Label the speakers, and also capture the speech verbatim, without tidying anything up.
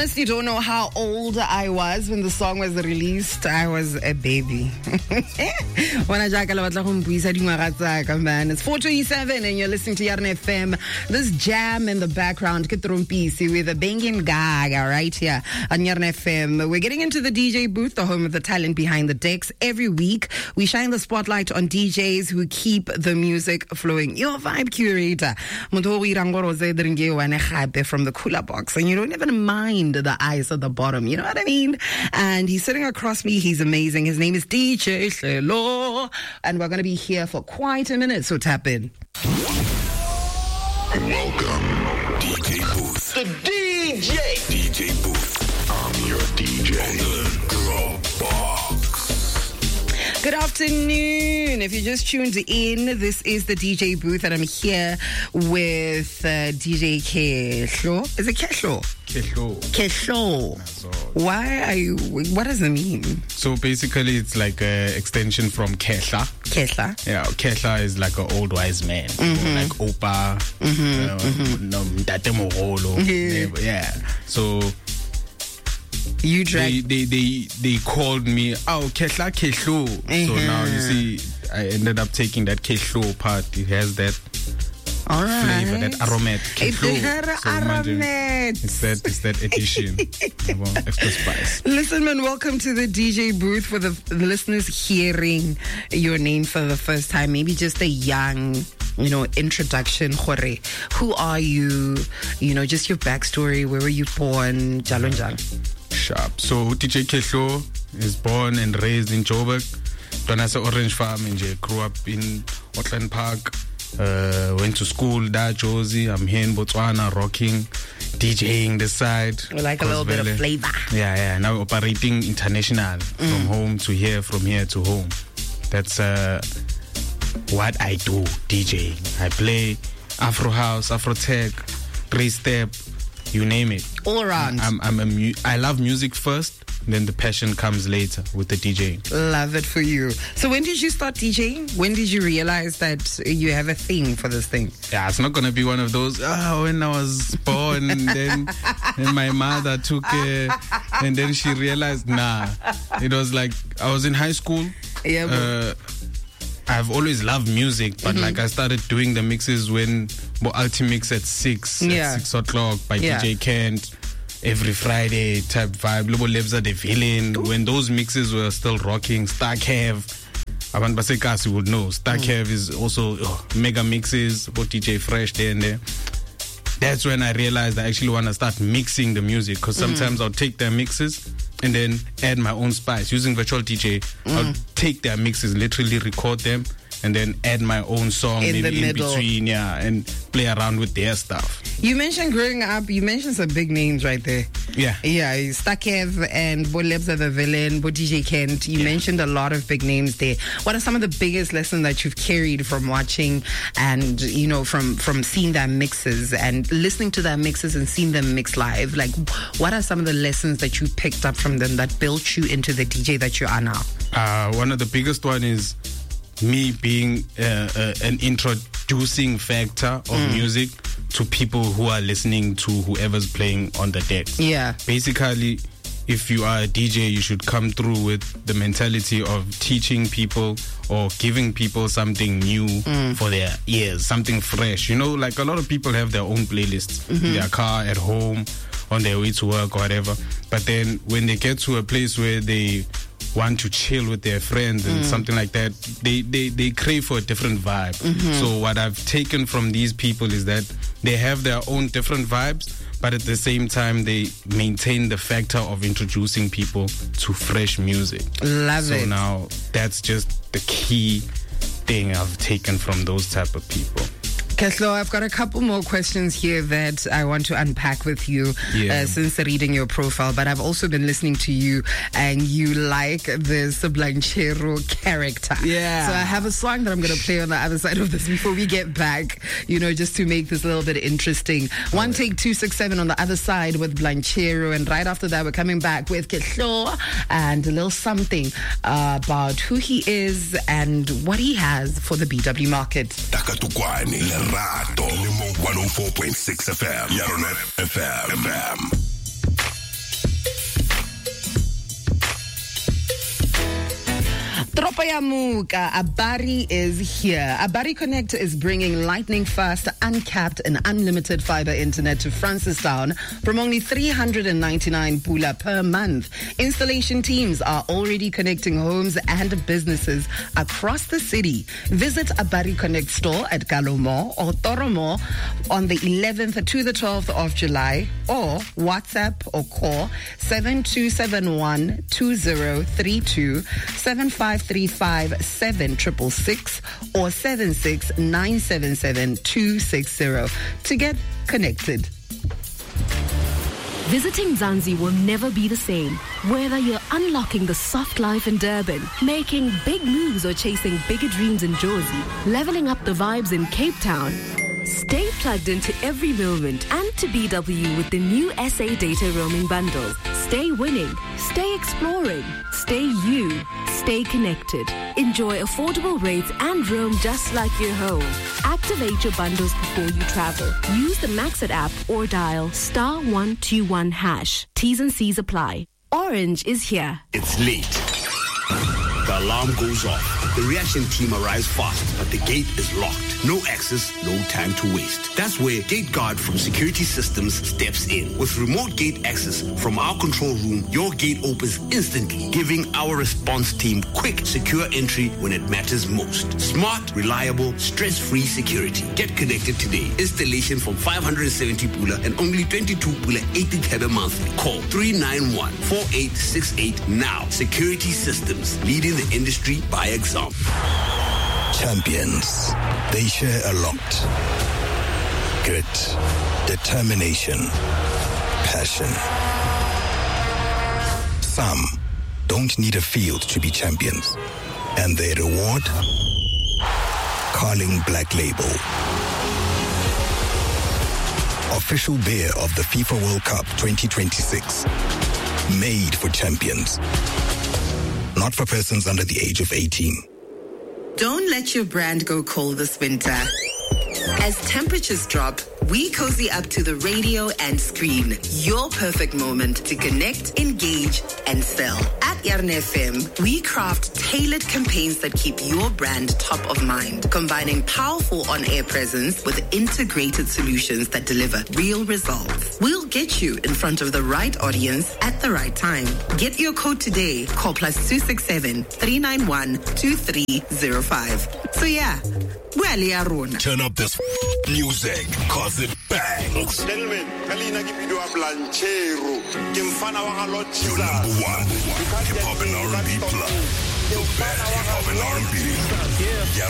Speaker 1: honestly don't know how old I was when the song was released. I was a baby. When I jack man, it's four twenty-seven and you're listening to Yarn F M. This jam in the background, with a banging gaga right here on Yarn F M. We're getting into the D J booth, the home of the talent behind the decks. Every week, we shine the spotlight on D Js who keep the music flowing. Your vibe curator, from the cooler box, and you don't even mind the ice at the bottom, you know what I mean? And he's sitting across me. He's amazing. His name is D J Hlelo, and we're going to be here for quite a minute, so tap in.
Speaker 2: Welcome, D J Booth.
Speaker 3: The D J.
Speaker 2: D J Booth. I'm your D J. On the Dropbox.
Speaker 1: Good afternoon. If you just tuned in, this is the D J booth, and I'm here with uh, D J Kehlo. Is it Kehlo?
Speaker 4: Kehlo.
Speaker 1: Kehlo.
Speaker 4: So,
Speaker 1: Why are you? What does it mean?
Speaker 4: so basically, it's like an extension from Kehla.
Speaker 1: Kehla.
Speaker 4: Yeah, Kehla is like an old wise man,
Speaker 1: Mm-hmm.
Speaker 4: you know, like Opa,
Speaker 1: Mm-hmm.
Speaker 4: uh, no, Mtate Mogolo.
Speaker 1: Yeah.
Speaker 4: Yeah. So
Speaker 1: You
Speaker 4: they,
Speaker 1: drag.
Speaker 4: they they they called me, oh, Kehla Kehlo. So
Speaker 1: Mhm.
Speaker 4: now you see, I ended up taking that Kehlo part. It has that
Speaker 1: All right.
Speaker 4: flavor, that aromat.
Speaker 1: It
Speaker 4: Kehlo.
Speaker 1: had
Speaker 4: So imagine,
Speaker 1: aromat.
Speaker 4: It's that it's that addition, you know, extra spice.
Speaker 1: Listen, man, welcome to the D J booth. For the, the listeners hearing your name for the first time, maybe just a young, you know, introduction. Jorge, who are you? You know, just your backstory. Where were you born? Jalo njalo.
Speaker 4: Sharp. So D J Kehlo is born and raised in Joburg. Donasa Orange Farm in J. Grew up in Auckland Park. Uh, went to school, da Josie. I'm here in Botswana, rocking, DJing this side.
Speaker 1: We like a little bit of flavor.
Speaker 4: Yeah, yeah. Now operating international, from home to here, from here to home. That's uh, what I do, DJing. I play Afro House, Afro Tech, three step, you name it.
Speaker 1: All around.
Speaker 4: I'm, I'm a mu- I love music first, then the passion comes later with the DJing.
Speaker 1: Love it for you. So when did you start DJing? When did you realize that you have a thing for this thing?
Speaker 4: Yeah, it's not gonna be one of those. Oh, when I was born, and then and my mother took it, and then she realized, nah. It was like I was in high school.
Speaker 1: Yeah.
Speaker 4: Uh, I've always loved music, but
Speaker 1: Mm-hmm.
Speaker 4: like I started doing the mixes when Ultimix at six,
Speaker 1: Yeah.
Speaker 4: at six o'clock by
Speaker 1: Yeah.
Speaker 4: D J Kent. Every Friday type vibe. Lobo Lebza the Villain. When those mixes were still rocking, Stark Have. Abantu basekasi would know. Stark
Speaker 1: Mm.
Speaker 4: Have is also oh, mega mixes, about D J Fresh there and there. That's when I realized I actually want to start mixing the music, because sometimes I'll take their mixes and then add my own spice. Using Virtual D J, I'll take their mixes, literally record them, and then add my own song
Speaker 1: In the
Speaker 4: maybe in
Speaker 1: middle.
Speaker 4: between, yeah, and play around with their stuff.
Speaker 1: You mentioned growing up, you mentioned some big names right there.
Speaker 4: Yeah.
Speaker 1: Yeah, Stakev and Bo Lebza the Villain, Bo D J Kent. You mentioned a lot of big names there. What are some of the biggest lessons that you've carried from watching and, you know, from, from seeing their mixes and listening to their mixes and seeing them mix live? Like, what are some of the lessons that you picked up from them that built you into the D J that you are now?
Speaker 4: Uh, one of the biggest one is me being uh, uh, an introducing factor of
Speaker 1: Mm.
Speaker 4: music to people who are listening to whoever's playing on the deck.
Speaker 1: Yeah.
Speaker 4: Basically, if you are a D J, you should come through with the mentality of teaching people or giving people something new for their ears, something fresh. You know, like a lot of people have their own playlists in their car, at home, on their way to work or whatever. But then when they get to a place where they want to chill with their friends and something like that, they, they, they crave for a different vibe. So what I've taken from these people is that they have their own different vibes, but at the same time they maintain the factor of introducing people to fresh music.
Speaker 1: Love
Speaker 4: so
Speaker 1: it.
Speaker 4: now that's just the key thing I've taken from those type of people.
Speaker 1: Kehlo, I've got a couple more questions here that I want to unpack with you
Speaker 4: Yeah.
Speaker 1: uh, since reading your profile, but I've also been listening to you and you like this Blanchero character.
Speaker 4: Yeah.
Speaker 1: So I have a song that I'm going to play on the other side of this before we get back, you know, just to make this a little bit interesting. One take two six seven on the other side with Blanchero, and right after that we're coming back with Kehlo and a little something uh, about who he is and what he has for the B W market.
Speaker 2: Takatukwani, Lerato, one oh four point six F M, Yarn F M.
Speaker 1: Yamuka, Abari is here. Abari Connect is bringing lightning fast, uncapped and unlimited fiber internet to Francistown from only three hundred ninety-nine pula per month. Installation teams are already connecting homes and businesses across the city. Visit Abari Connect store at Kalomo or Toromo on the eleventh to the twelfth of July, or WhatsApp or call seven two seven one, two zero three two, seven five three five, seven six six six or seven six nine seven seven two six zero to get connected.
Speaker 3: Visiting Zanzi will never be the same. Whether you're unlocking the soft life in Durban, making big moves or chasing bigger dreams in Jersey, leveling up the vibes in Cape Town, stay plugged into every moment and to B W with the new S A Data Roaming Bundles. Stay winning, stay exploring, stay you, stay connected. Enjoy affordable rates and roam just like you're home. Activate your bundles before you travel. Use the Maxit app or dial star one two one hash. T's and C's apply. Orange is here.
Speaker 5: It's late. The alarm goes off. The reaction team arrives fast, but the gate is locked. No access, no time to waste. That's where Gate Guard from Security Systems steps in. With remote gate access from our control room, your gate opens instantly, giving our response team quick, secure entry when it matters most. Smart, reliable, stress-free security. Get connected today. Installation from five hundred seventy pula and only twenty-two pula eighty thebe monthly. Call three nine one, four eight six eight now. Security Systems, leading the industry by example.
Speaker 6: Champions, they share a lot. Grit, determination, passion. Some don't need a field to be champions. And their reward? Carling Black Label. Official beer of the FIFA World Cup twenty twenty-six. Made for champions. Not for persons under the age of eighteen.
Speaker 1: Don't let your brand go cold this winter. As temperatures drop, we cozy up to the radio and screen. Your perfect moment to connect, engage, and sell. At Yarn F M, we craft tailored campaigns that keep your brand top of mind, combining powerful on-air presence with integrated solutions that deliver real results. We'll get you in front of the right audience at the right time. Get your code today. Call plus two six seven, three nine one, two three zero five. So yeah,
Speaker 6: turn up this music, cause it bangs.
Speaker 2: Gentlemen, Kalina Gipido Blanchero, Kimfana Wahalochi.
Speaker 6: Your number one hip hop and R and B plug. The best hip hop and R and B.